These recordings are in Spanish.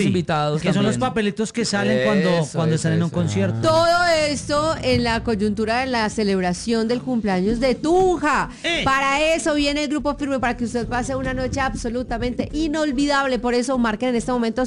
invitados. Que son los papelitos que salen cuando están en un concierto. Todo esto en la coyuntura de la celebración del cumpleaños de Tunja. Para eso viene el Grupo Firme, para que usted pase una noche absolutamente inolvidable. Por eso marquen en este momento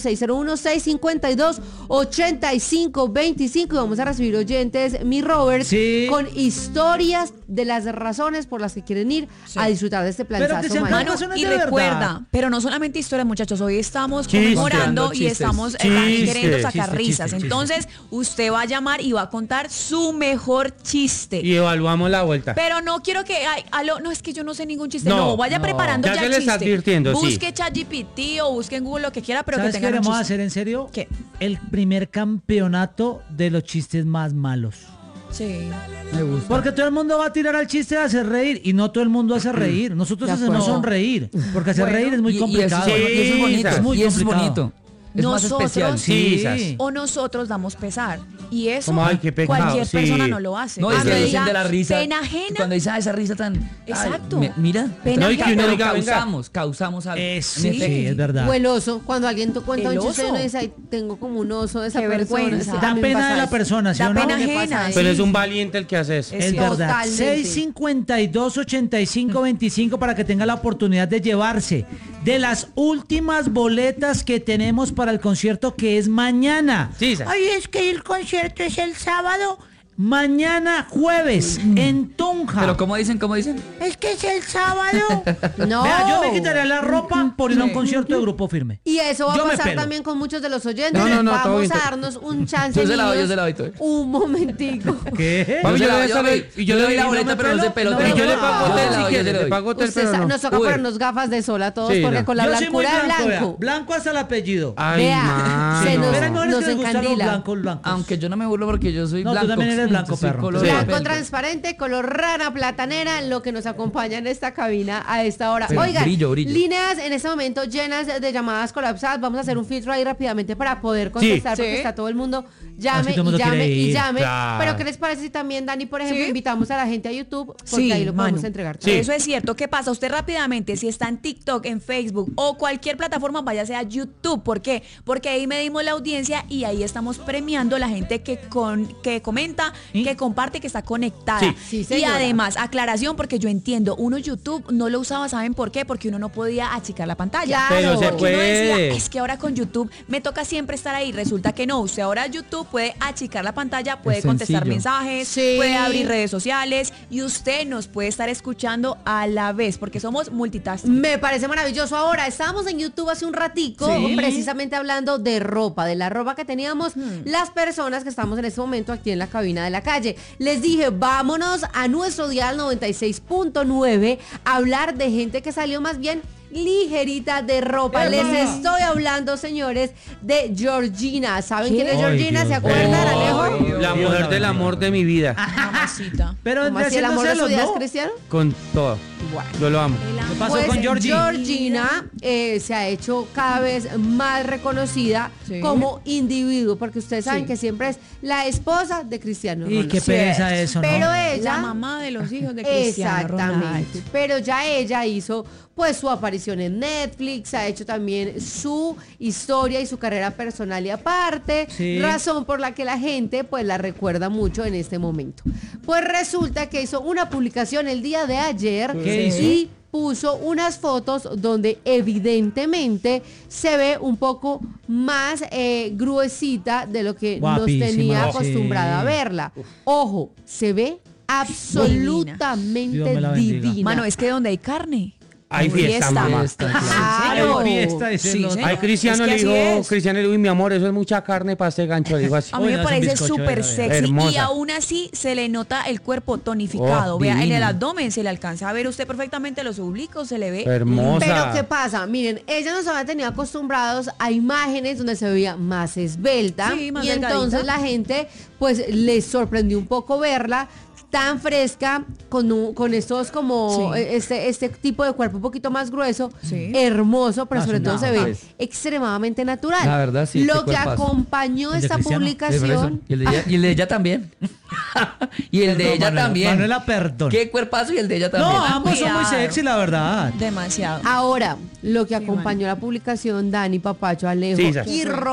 601-652-8525 y vamos a recibir oyentes, mi Robert, con historias de las razones por las que quieren ir a disfrutar de este planzazo. Y recuerda, pero no solamente historias, muchachos, hoy estamos conmemorando y estamos queriendo sacar risas. Entonces, usted va a llamar y va a contar su mejor chiste. Y evaluamos la vuelta. Pero no quiero que, no, es que yo no sé ningún chiste. No, vaya preparando ya el chiste. Está advirtiendo, busque ChatGPT o busque en Google lo que quiera, pero que tenga un chiste. ¿Sabes qué vamos a hacer en serio? ¿Qué? El primer campeonato de los chistes más malos. Sí. Me gusta. Porque todo el mundo va a tirar al chiste de hacer reír y no todo el mundo hace reír. Nosotros hacemos sonreír, porque hacer reír es muy complicado. Y eso es bonito. Es muy complicado. Es más especial. O nosotros damos pesar. Y eso cualquier persona no lo hace. No, es que dicen de la risa. Pena ajena. Cuando dice esa risa tan... Exacto. Mira. Pena ajena. Causamos algo. Sí, es verdad. O el oso. Cuando alguien cuenta un chiste, uno dice, tengo como un oso de esa persona. Da pena de la persona, ¿sí o no? Da pena ajena. Pero es un valiente el que hace eso. Es verdad. 652-8525 para que tenga la oportunidad de llevarse de las últimas boletas que tenemos para el concierto, que es mañana. Ay, es que el concierto es el sábado. Mañana jueves en Tunja. ¿Pero cómo dicen? Es que es el sábado. No. Vea, yo me quitaré la ropa por ir a un concierto de Grupo Firme. Y eso va a pasar también con muchos de los oyentes. No, vamos a darnos un chance. Yo se la doy. Un momentico. ¿Qué? Yo le doy la boleta, pero no sé pelota. Y yo le pago hotel si quieres. Le pago hotel, pero no. Nos toca ponernos gafas de sol a todos, porque con la blancura de blanco. Blanco hasta el apellido. Vea, se nos encandila. Blanco. Aunque yo no me burlo porque yo soy blanco. Tú también eres blanco, perro. Blanco transparente, color rana platanera, lo que nos acompaña en esta cabina a esta hora. Oigan, brillo. líneas en este momento llenas de llamadas colapsadas. Vamos a hacer un filtro ahí rápidamente para poder contestar, porque está todo el mundo llame y llame. Claro. Pero ¿qué les parece si también, Dani, por ejemplo, invitamos a la gente a YouTube? Porque ahí lo podemos entregar. Eso es cierto. ¿Qué pasa? Usted rápidamente, si está en TikTok, en Facebook o cualquier plataforma, váyase a YouTube. ¿Por qué? Porque ahí medimos la audiencia y ahí estamos premiando a la gente que comenta, que comparte, que está conectada. Sí, y además, aclaración, porque yo entiendo, uno YouTube no lo usaba, ¿saben por qué? Porque uno no podía achicar la pantalla. Pero se puede. Uno decía, es que ahora con YouTube me toca siempre estar ahí. Resulta que no, usted ahora YouTube puede achicar la pantalla, puede contestar mensajes, puede abrir redes sociales y usted nos puede estar escuchando a la vez, porque somos multitasking. Me parece maravilloso. Ahora, estábamos en YouTube hace un ratico, precisamente hablando de ropa, de la ropa que teníamos las personas que estamos en este momento aquí en la cabina de la calle. Les dije, vámonos a nuestro dial 96.9 a hablar de gente que salió más bien ligerita de ropa. Les estoy hablando, señores, de Georgina. ¿Saben quién es Georgina? ¿Se acuerdan, Alejo? La mujer del amor de mi vida. Mamacita. Pero ¿Cómo así el amor de su vida es cristiano? Con todo. Bueno. Yo lo amo. ¿Qué pasó Pues con Georgina se ha hecho cada vez más reconocida como individuo, porque ustedes saben que siempre es la esposa de Cristiano Ronaldo. Y qué pereza eso, ¿no? Pero ella, la mamá de los hijos de Cristiano Ronaldo. Exactamente. Pero ya ella hizo pues su aparición en Netflix, ha hecho también su historia y su carrera personal y aparte, razón por la que la gente pues la recuerda mucho en este momento. Pues resulta que hizo una publicación el día de ayer y puso unas fotos donde evidentemente se ve un poco más gruesita de lo que nos tenía acostumbrada a verla. Ojo, se ve absolutamente divina. Mano, es que donde hay carne hay fiesta, mamá. Claro. Hay fiesta. Ay, Cristiano le dijo, y mi amor, eso es mucha carne para este gancho. Le digo así. A mí me parece súper sexy. Hermosa. Y aún así se le nota el cuerpo tonificado. Vea, en el abdomen se le alcanza a ver usted perfectamente los oblicuos, se le ve hermosa. Pero ¿qué pasa? Miren, ella nos había tenido acostumbrados a imágenes donde se veía más esbelta. Sí, más y delgadita. entonces la gente pues les sorprendió un poco verla tan fresca, con estos como este tipo de cuerpo un poquito más grueso, hermoso, pero sobre todo se ve extremadamente natural. La verdad, sí. Lo que acompañó esta publicación. Y el de ella también. Y el de ella también. Manuela, perdón. Qué cuerpazo y el de ella también. No, ambos son muy sexy, la verdad. Demasiado. Ahora, lo que acompañó la publicación, Dani, Papacho, Alejo y